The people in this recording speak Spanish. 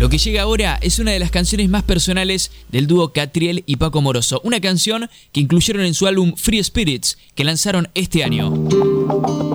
Lo que llega ahora es una de las canciones más personales del dúo Catriel y Paco Moroso, una canción que incluyeron en su álbum Free Spirits, que lanzaron este año.